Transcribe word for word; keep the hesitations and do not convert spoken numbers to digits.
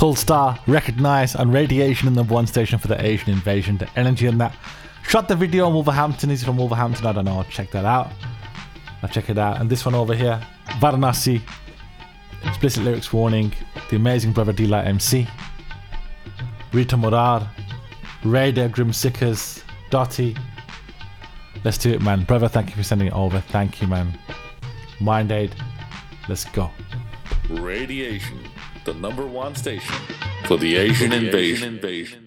Cold Star, recognised on Radiation and number one station for the Asian invasion. The energy on that. Shot the video on Wolverhampton. He's from Wolverhampton. I don't know. Check that out. I'll check it out. And this one over here, Varanasi. Explicit lyrics warning. The amazing brother D-Light M C. Rita Murar. Raider, Grim Sickers. Dotty. Let's do it, man. Brother, thank you for sending it over. Thank you, man. Mind Aid. Let's go. Radiation, the number one station for the Asian invasion.